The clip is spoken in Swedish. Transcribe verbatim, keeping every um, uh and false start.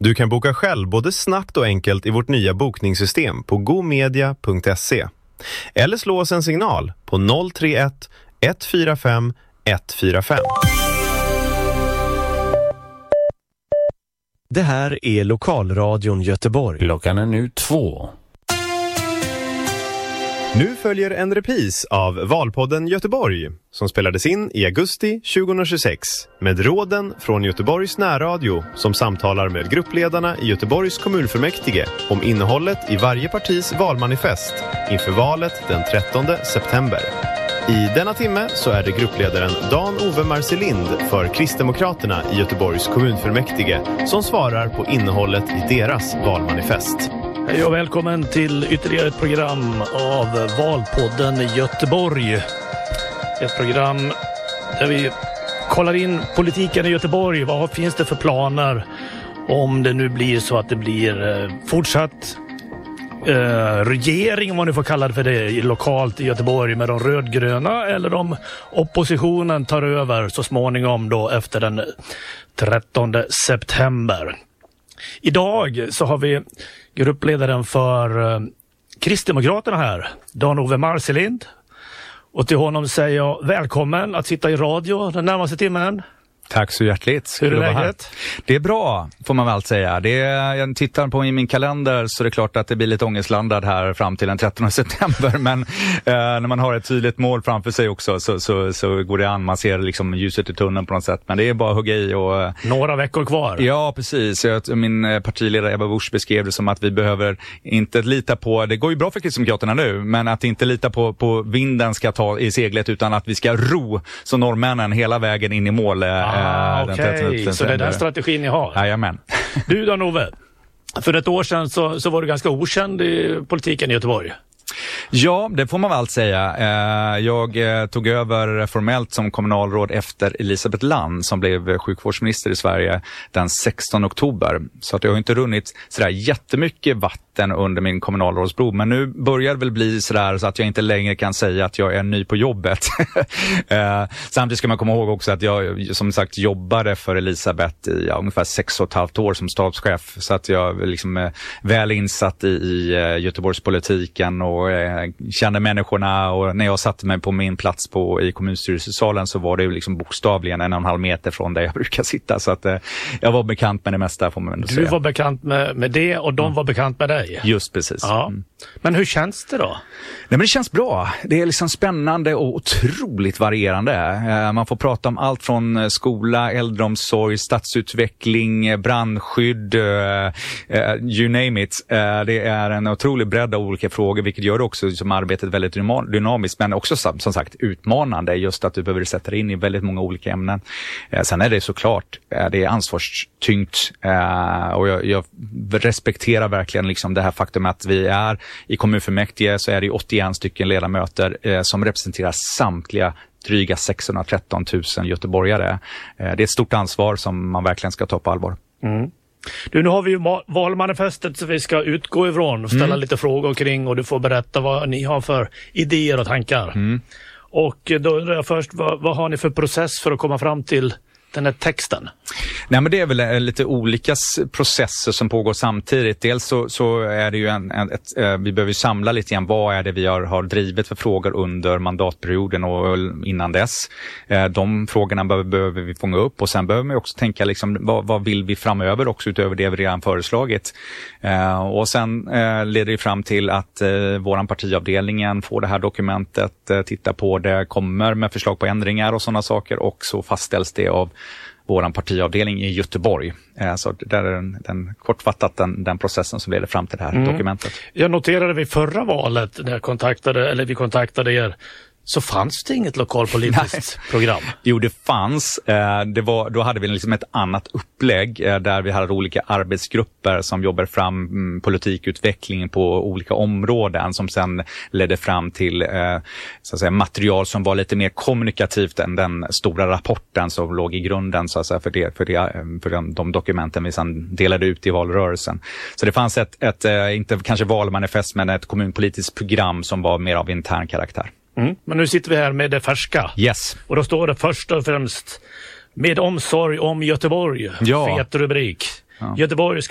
Du kan boka själv både snabbt och enkelt i vårt nya bokningssystem på gomedia punkt se. Eller slå oss en signal på noll tre ett ett fyra fem ett fyra fem. Det här är Lokalradion Göteborg. Klockan är nu två. Nu följer en repris av Valpodden Göteborg som spelades in i augusti tjugohundratjugosex med råden från Göteborgs närradio som samtalar med gruppledarna i Göteborgs kommunfullmäktige om innehållet i varje partis valmanifest inför valet den trettonde september. I denna timme så är det gruppledaren Dan-Ove Marcelind för Kristdemokraterna i Göteborgs kommunfullmäktige som svarar på innehållet i deras valmanifest. Hej och välkommen till ytterligare ett program av Valpodden i Göteborg. Ett program där vi kollar in politiken i Göteborg. Vad finns det för planer om det nu blir så att det blir fortsatt eh, regering, om man nu får kalla det för det, lokalt i Göteborg med de rödgröna, eller om oppositionen tar över så småningom då efter den trettonde september. Idag så har vi gruppledaren för eh, Kristdemokraterna här, Dan-Ove Marcelind. Och till honom säger jag välkommen att sitta i radio den närmaste timmen. Tack så hjärtligt. Hur är läget? Det är bra, får man väl säga. Det är, jag tittar på i min kalender så är det klart att det blir lite ångestlandad här fram till den trettonde september. Men eh, när man har ett tydligt mål framför sig också så, så, så går det an. Man ser liksom ljuset i tunneln på något sätt. Men det är bara att hugga i. Och, några veckor kvar. Ja, precis. Jag, min partiledare Ebba Busch beskrev det som att vi behöver inte lita på, det går ju bra för Kristdemokraterna nu, men att inte lita på, på vinden ska ta i seglet utan att vi ska ro som norrmännen hela vägen in i mål. Eh, Ah, okej, okay. Så det är den strategin ni har. Jajamän. Du då, Nove, för ett år sedan så, så var du ganska okänd i politiken i Göteborg. Ja, det får man väl säga. Jag tog över formellt som kommunalråd efter Elisabeth Land som blev sjukvårdsminister i Sverige den sextonde oktober. Så att jag har inte runnit sådär jättemycket vatten under min kommunalrådsbro. Men nu börjar det väl bli sådär så att jag inte längre kan säga att jag är ny på jobbet. Samtidigt ska man komma ihåg också att jag som sagt jobbade för Elisabeth i ja, ungefär sex och ett halvt år som stabschef. Så att jag liksom är väl insatt i, i Göteborgspolitiken och och eh, kände människorna, och när jag satte mig på min plats på, i kommunstyrelsesalen så var det ju liksom bokstavligen en och en halv meter från där jag brukar sitta, så att eh, jag var bekant med det mesta, får man ändå säga. Du var bekant med, med det och de mm. var bekant med dig? Just precis. Ja. Mm. Men hur känns det då? Nej, men det känns bra. Det är liksom spännande och otroligt varierande. Eh, man får prata om allt från skola, äldreomsorg, stadsutveckling, brandskydd, eh, eh, you name it. Eh, det är en otrolig bredd av olika frågor, vilket gör det också som arbetet väldigt dynamiskt, men också som, som sagt utmanande, just att du behöver sätta dig in i väldigt många olika ämnen. Eh, sen är det såklart, eh, det är ansvarstyngt eh, och jag, jag respekterar verkligen liksom det här faktum att vi är i kommunfullmäktige, så är det åttioen stycken ledamöter eh, som representerar samtliga dryga sexhundratretton tusen göteborgare. Eh, det är ett stort ansvar som man verkligen ska ta på allvar. Mm. Du, nu har vi ju valmanifestet så vi ska utgå ifrån och ställa mm. lite frågor kring, och du får berätta vad ni har för idéer och tankar. Mm. Och då undrar jag först, vad, vad har ni för process för att komma fram till den här texten? Nej, men det är väl lite olika processer som pågår samtidigt. Dels så, så är det ju en, en, ett, eh, vi behöver samla lite grann vad är det vi har, har drivit för frågor under mandatperioden och innan dess. Eh, de frågorna behöver, behöver vi fånga upp, och sen behöver vi också tänka liksom, vad, vad vill vi framöver också utöver det vi redan föreslagit. Eh, och sen eh, leder det fram till att eh, våran partiavdelningen får det här dokumentet, eh, titta på det, kommer med förslag på ändringar och sådana saker, och så fastställs det av våran partiavdelning i Göteborg. Eh, så det är den, den, kortfattat den, den processen som leder fram till det här mm. dokumentet. Jag noterade vid förra valet när jag kontaktade, eller vi kontaktade er, så fanns det inget lokalpolitiskt program? Jo, det fanns. Det var, då hade vi liksom ett annat upplägg där vi hade olika arbetsgrupper som jobbar fram politikutveckling på olika områden, som sen ledde fram till så att säga, material som var lite mer kommunikativt än den stora rapporten som låg i grunden så att säga, för, det, för, det, för de, de dokumenten vi sedan delade ut i valrörelsen. Så det fanns ett, ett inte kanske valmanifest, men ett kommunpolitiskt program som var mer av intern karaktär. Mm. Men nu sitter vi här med det färska. Yes. Och då står det först och främst med omsorg om Göteborg. Ja. Fet rubrik. Ja. Göteborg